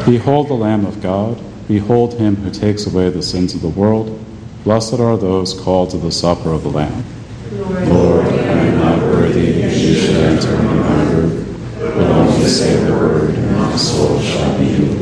Behold the Lamb of God. Behold him who takes away the sins of the world. Blessed are those called to the supper of the Lamb. Lord, I am not worthy that you should enter into my roof, but only say the word, and my soul shall be healed.